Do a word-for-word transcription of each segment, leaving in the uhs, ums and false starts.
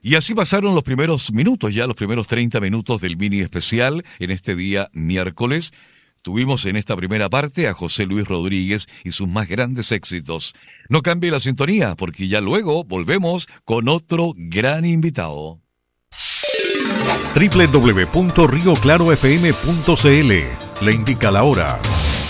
Y así pasaron los primeros minutos, ya los primeros treinta minutos del mini especial en este día miércoles. Tuvimos en esta primera parte a José Luis Rodríguez y sus más grandes éxitos. No cambie la sintonía, porque ya luego volvemos con otro gran invitado. doble u doble u doble u punto río claro f m punto c l le indica la hora.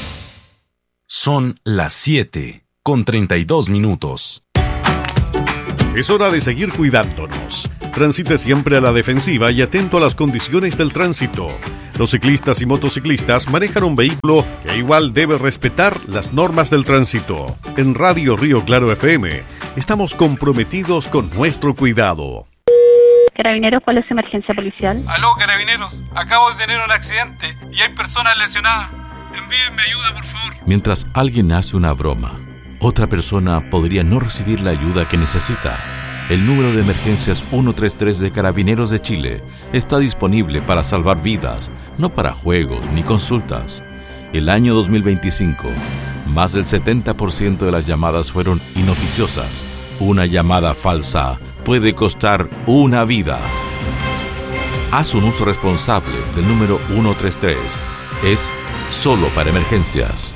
Son las siete con treinta y dos minutos. Es hora de seguir cuidándonos. Transite siempre a la defensiva y atento a las condiciones del tránsito. Los ciclistas y motociclistas manejan un vehículo que igual debe respetar las normas del tránsito. En Radio Río Claro F M estamos comprometidos con nuestro cuidado. Carabineros, ¿cuál es su emergencia policial? Aló, Carabineros, acabo de tener un accidente y hay personas lesionadas. Envíenme ayuda, por favor. Mientras alguien hace una broma, otra persona podría no recibir la ayuda que necesita. El número de emergencias ciento treinta y tres de Carabineros de Chile está disponible para salvar vidas, no para juegos ni consultas. El año dos mil veinticinco, más del setenta por ciento de las llamadas fueron inoficiosas. Una llamada falsa puede costar una vida. Haz un uso responsable del número ciento treinta y tres. Es solo para emergencias.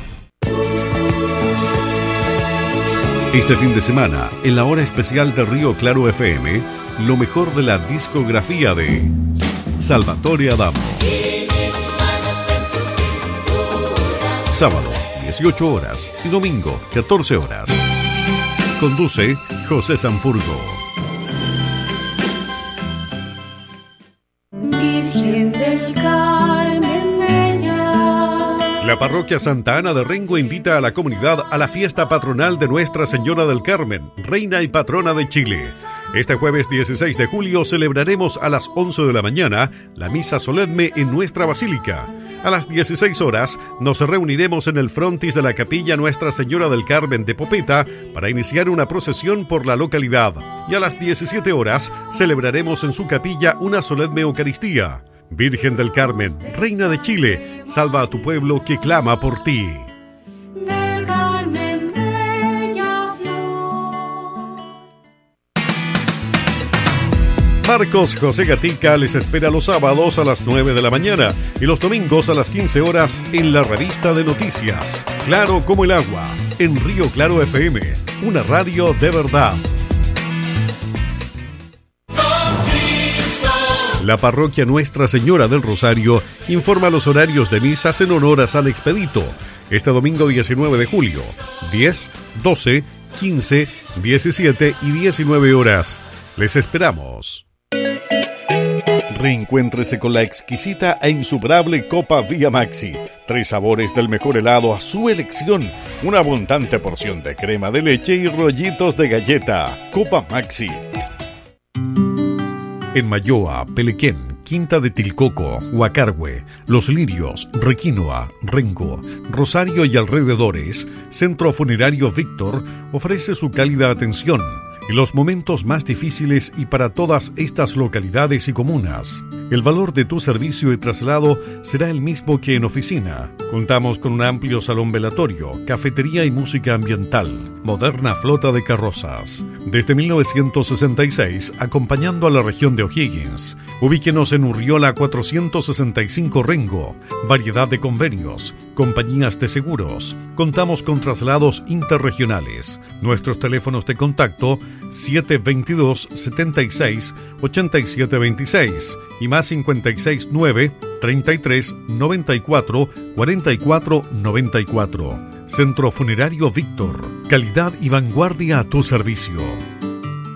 Este fin de semana, en la hora especial de Río Claro F M, lo mejor de la discografía de Salvatore Adamo. Sábado, dieciocho horas y domingo, catorce horas. Conduce José Sanfurgo. Virgen del Carmen Bella. La parroquia Santa Ana de Rengo invita a la comunidad a la fiesta patronal de Nuestra Señora del Carmen, reina y patrona de Chile. Este jueves dieciséis de julio celebraremos a las once de la mañana la misa solemne en nuestra basílica. A las dieciséis horas nos reuniremos en el frontis de la capilla Nuestra Señora del Carmen de Popeta para iniciar una procesión por la localidad. Y a las diecisiete horas celebraremos en su capilla una solemne Eucaristía. Virgen del Carmen, reina de Chile, salva a tu pueblo que clama por ti. Del Carmen bella flor. Marcos José Gatica les espera los sábados a las nueve de la mañana y los domingos a las quince horas en la revista de noticias. Claro como el agua, en Río Claro F M, una radio de verdad. La parroquia Nuestra Señora del Rosario informa los horarios de misas en honor a San Expedito. Este domingo diecinueve de julio, diez, doce, quince, diecisiete y diecinueve horas. Les esperamos. Reencuéntrese con la exquisita e insuperable Copa Vía Maxi. Tres sabores del mejor helado a su elección. Una abundante porción de crema de leche y rollitos de galleta. Copa Maxi. En Mayoa, Pelequén, Quinta de Tilcoco, Huacarhue, Los Lirios, Requinoa, Rengo, Rosario y alrededores, Centro Funerario Víctor ofrece su cálida atención en los momentos más difíciles y para todas estas localidades y comunas. El valor de tu servicio de traslado será el mismo que en oficina. Contamos con un amplio salón velatorio, cafetería y música ambiental, moderna flota de carrozas. Desde mil novecientos sesenta y seis, acompañando a la región de O'Higgins. Ubíquenos en Urriola cuatrocientos sesenta y cinco Rengo. Variedad de convenios, compañías de seguros. Contamos con traslados interregionales. Nuestros teléfonos de contacto siete veintidós, setenta y seis, ochenta y siete veintiséis y más cincuenta y seis nueve, treinta y tres, noventa y cuatro, cuarenta y cuatro noventa y cuatro. Centro Funerario Víctor. Calidad y vanguardia a tu servicio.